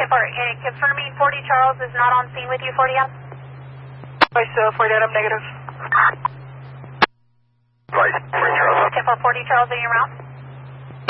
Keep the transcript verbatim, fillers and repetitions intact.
for, uh, confirming forty Charles is not on scene with you, forty Adam? Voice uh, forty Adam, negative. Voice forty Charles. Okay, for forty Charles, are you around?